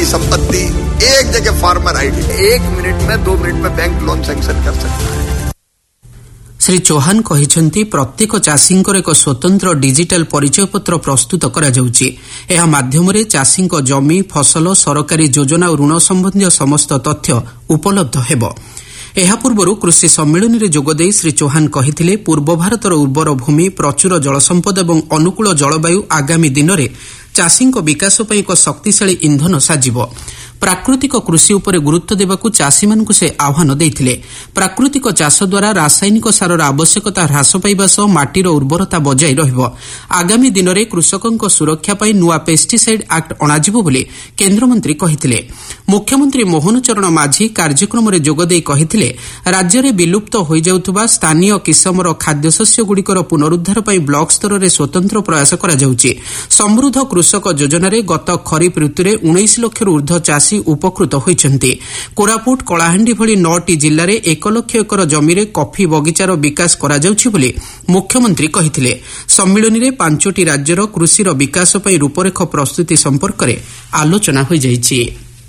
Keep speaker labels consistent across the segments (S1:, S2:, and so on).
S1: संपत्ति, एक जगह फार्मर आईडी, 1 मिनट में 2 मिनट में बैंक लोन सैंक्शन कर सकता है।
S2: श्री चौहान कहिसेंति प्रत्येक चाषींकर एक स्वतंत्र डिजिटाल परिचय पत्र प्रस्तुत करा जाउछि। एहा माध्यमरे चाषींक जमी, फसल, सरकारी योजना और ऋण संबंधी समस्त तथ्य उपलब्ध हेबो। ଏହା ପୂର୍ବରୁ କୃଷି ସମ୍ମିଳନୀରେ ଯୋଗଦେଇ ଶ୍ରୀ ଚୌହାନ କହିଥିଲେ, ପୂର୍ବ ଭାରତର ଉର୍ବର ଭୂମି, ପ୍ରଚୁର ଜଳସମ୍ପଦ ଏବଂ ଅନୁକୂଳ ଜଳବାୟୁ ଆଗାମୀ ଦିନରେ ଚାଷୀଙ୍କ ବିକାଶ ପାଇଁ ଏକ ଶକ୍ତିଶାଳୀ ଇନ୍ଧନ ସାଜିବ। ପ୍ରାକୃତିକ କୃଷି ଉପରେ ଗୁରୁତ୍ୱ ଦେବାକୁ ଚାଷୀମାନଙ୍କୁ ସେ ଆହ୍ୱାନ ଦେଇଥିଲେ। ପ୍ରାକୃତିକ ଚାଷ ଦ୍ୱାରା ରାସାୟନିକ ସାରର ଆବଶ୍ୟକତା ହ୍ରାସ ପାଇବା ସହ ମାଟିର ଉର୍ବରତା ବଜାୟ ରହିବ। ଆଗାମୀ ଦିନରେ କୃଷକଙ୍କ ସୁରକ୍ଷା ପାଇଁ ନୂଆ ପେଷ୍ଟିସାଇଡ୍ ଆକ୍ଟ ଅଣାଯିବ ବୋଲି କେନ୍ଦ୍ରମନ୍ତ୍ରୀ କହିଥିଲେ। ମୁଖ୍ୟମନ୍ତ୍ରୀ ମୋହନ ଚରଣ ମାଝୀ କାର୍ଯ୍ୟକ୍ରମରେ ଯୋଗଦେଇ କହିଥିଲେ, ରାଜ୍ୟରେ ବିଲୁପ୍ତ ହୋଇଯାଉଥିବା ସ୍ଥାନୀୟ କିସମର ଖାଦ୍ୟଶସ୍ୟଗୁଡ଼ିକର ପୁନରୁଦ୍ଧାର ପାଇଁ ବ୍ଲକ ସ୍ତରରେ ସ୍ୱତନ୍ତ୍ର ପ୍ରୟାସ କରାଯାଉଛି। ସମୃଦ୍ଧ କୃଷକ ଯୋଜନାରେ ଗତ ଖରିଫ ଋତୁରେ 19 ଲକ୍ଷରୁ ଊର୍ଦ୍ଧ୍ୱ ଚାଷୀ ଉପକୃତ ହୋଇଛନ୍ତି। କୋରାପୁଟ, କଳାହାଣ୍ଡି ଭଳି 9ଟି ଜିଲ୍ଲାରେ 1 ଲକ୍ଷ ଏକର ଜମିରେ କଫି ବଗିଚାର ବିକାଶ କରାଯାଉଛି ବୋଲି ମୁଖ୍ୟମନ୍ତ୍ରୀ କହିଥିଲେ। ସମ୍ମିଳନୀରେ 5ଟି ରାଜ୍ୟର କୃଷିର ବିକାଶ ପାଇଁ ରୂପରେଖ ପ୍ରସ୍ତୁତି ସମ୍ପର୍କରେ ଆଲୋଚନା ହୋଇଯାଇଛି।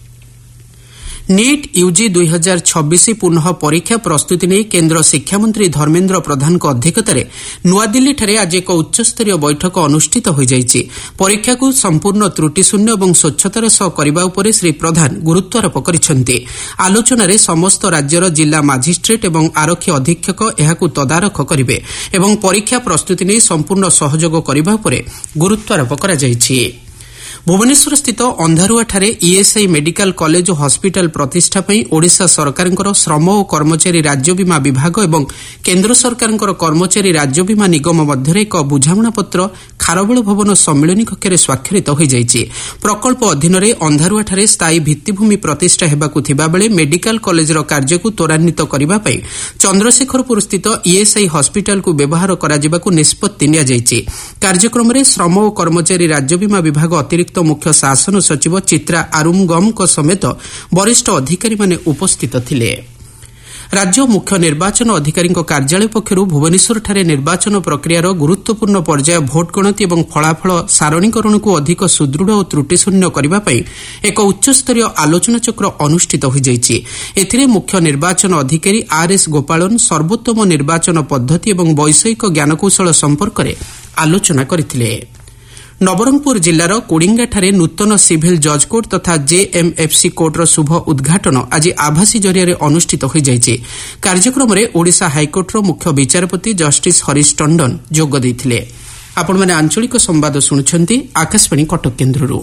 S2: नीट यूजी 2026 पुनः परीक्षा प्रस्तुति नहीं केन्द्र शिक्षामंत्री धर्मेन्द्र प्रधान अध्यक्षतार नुआदिल्लीଠାରେ आज एक उच्चस्तरीय बैठक अनुष्ठित हो जाइछि। परीक्षा को संपूर्ण त्रुटिशून्य और स्वच्छतार सह करबा उपरे श्री प्रधान गुरुत्वारोप करिसेंति। आलोचनारे समस्त राज्यर जिला मजिस्ट्रेट और आरक्षी अधीक्षक एहाकु तदारख करिवे एवं परीक्षा प्रस्तुति नहीं संपूर्ण सहयोग करबा उपरे गुरुत्वारोप करा जाइछि। भुवनेश्वर स्थित अंधारुआठारे ईएसआई मेडिकल कॉलेज और हॉस्पिटल प्रतिष्ठा पई ओडिशा सरकारଙ୍କର श्रम और कर्मचारी राज्य बीमा विभाग और केन्द्र सरकारଙ୍କର कर्मचारी राज्य बीमा निगम मध्यरे एक बुझामणा पत्र खारबेल भवन सम्मिलनी कक्षरे स्वाक्षरित हो जाइछि। प्रकल्प अधीन अंधारुआठारे स्थायी भित्तिभूमि प्रतिष्ठा हेबाकु थिबा बेले मेडिकल कॉलेजर कार्यकु त्वरान्वित करबा पई चंद्रशेखरपुर स्थित ईएसआई हॉस्पिटल को व्यवहार कराजिबाकु निष्पत्ति निया जाइछि। कार्यक्रमरे श्रम और कर्मचारी राज्य बीमा विभाग अतिरिक्त मुख्य शासन सचिव चित्रा आरुमगम समेत वरिष्ठ अधिकारी माने उपस्थित थिले। राज्य मुख्य निर्वाचन अधिकारी कार्यालय पक्षरु भुवनेश्वरଠାରେ निर्वाचन प्रक्रियार गुरुत्वपूर्ण पर्याय भोट गणति और फलाफल सारणीकरण को अधिक सुदृढ़ और त्रुटिशून्य करबा पई एक उच्चस्तरीय आलोचना चक्र अनुष्ठित हो जाइछि। एथिरे मुख्य निर्वाचन अधिकारी आरएस गोपालन सर्वोत्तम निर्वाचन पद्धति और वैषयिक ज्ञानकौशल संपर्क में आलोचना करथिले। नवरंगपुर जिलार कोडिंगाଠାରେ नूतन सिविल जज कोर्ट तथा जेएमएफसी कोर्टर शुभ उद्घाटन आज आभासी जरिया अनुष्ठित हो जाइछि। कार्यक्रम में ओडिशा हाइकोर्टर मुख्य विचारपति जस्टिस हरीश टंडन जोग देइथिले। आपण माने आंचलिक संवाद सुनुछंती आकाशवाणी कटक केन्द्ररू।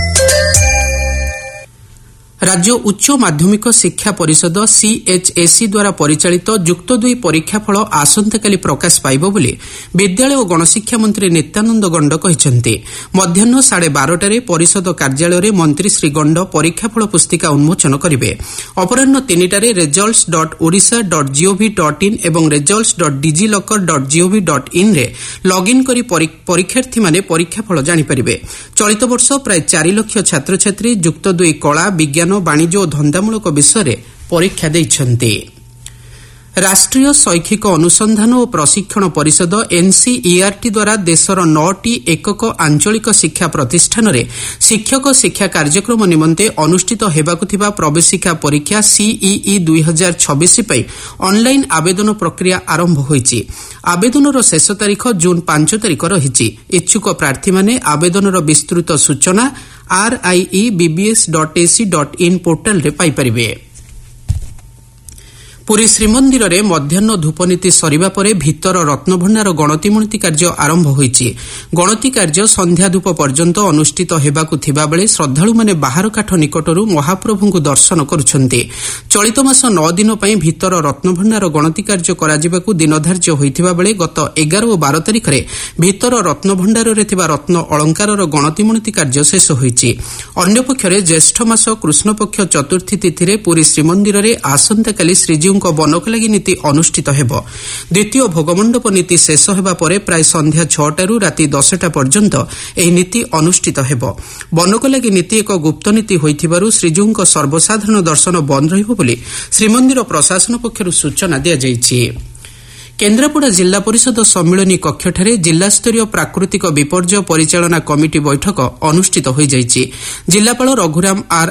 S2: राज्य उच्च माध्यमिक शिक्षा परिषद सीएचएसई द्वारा परिचालित युक्त 2 परीक्षाफल आसंताकाली प्रकाश पाइब बोली विद्यालय और गणशिक्षा मंत्री नित्यानंद गंड कहिसेंति। मध्याह्न 12:30 परिषद कार्यालय मंत्री श्री गंड परीक्षाफल पुस्तिका उन्मोचन करिवे। अपराह्न 3टारे results.odisha.gov.in और results.digiloccer.gov.in रे लॉगिन करी परीक्षार्थी माने परीक्षाफल जानि परिबे। चलित वर्ष प्राय 4 लाख छात्र छात्री युक्त 2 कला विज्ञान वाणिज्य और धंदामूलक विषय परीक्षा देइछन्ते। राष्ट्रीय शैक्षिक अनुसंधान और प्रशिक्षण परिषद एनसीईआरटी द्वारा देशर 9टी एकक आंचलिक शिक्षा प्रतिष्ठान रे शिक्षक शिक्षा कार्यक्रम निमंते अनुष्ठित हेबाकु थिबा प्रवेशिका परीक्षा सीईई 2026 पई ऑनलाइन आवेदन प्रक्रिया आरंभ होईछि। आवेदनर शेष तारीख जून 5 तारीख रहिछि। इच्छुक प्रार्थी माने आवेदनर विस्तृत सूचना RIEBBS.ac.in पोर्टल रे पाई परिबे। पुरी श्रीमंदिर रे मध्याह्न धूपनीति सरिबा परे भितर रत्नभंडार गणतिमुणति कार्य आरंभ होईछि। गणति कार्य संध्या धूप पर्यंत अनुष्ठित हेबाकु थिबा बेले श्रद्धालु माने बाहर काठ निकटरू महाप्रभुଙ୍କୁ दर्शन करुछन्ते। चलित मास 9 दिन पई भितर रत्नभंडार गणति कार्य कराजिबाकु दिन धार्य होइथिबा बेले गत 11 और 12 तारिख रे भितर रत्नभंडार रे थिबा रत्न अलंकारर गणतिमुणति कार्य शेष होईछि। अन्य पक्षरे ज्येष्ठ मास कृष्ण पक्ष चतुर्थी तिथि रे पुरी श्रीमंदिर रे आसंताकाली श्रीजी बनकलागी नीति अनुष्ठित हेब। द्वितीय भोगमंडप नीति शेष हेबा परे प्राय संध्या 6टारू राति 10टा पर्यंत एही नीति अनुष्ठित हेब। बनकलागी नीति एक गुप्त नीति होइथिबारु श्रीजीउଙ୍କ सर्वसाधारण दर्शन बंद रहिब बोली श्रीमंदिर प्रशासन पक्षरु सूचना दिया जाइछि। केन्द्रापड़ा जिला परिषद सम्मिलनी कक्षଠାରେ जिलास्तरीय प्राकृतिक विपर्यय परिचालना कमिटी बैठक अनुष्ठित हो जाइछि। जिलापाल रघुराम आर